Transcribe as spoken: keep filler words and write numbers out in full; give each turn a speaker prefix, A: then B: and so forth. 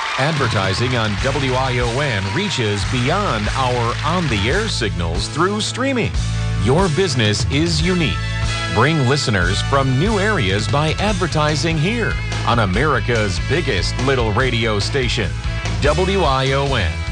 A: Advertising on W I O N reaches beyond our on-the-air signals through streaming. Your business is unique. Bring listeners from new areas by advertising here on America's biggest little radio station, W I O N.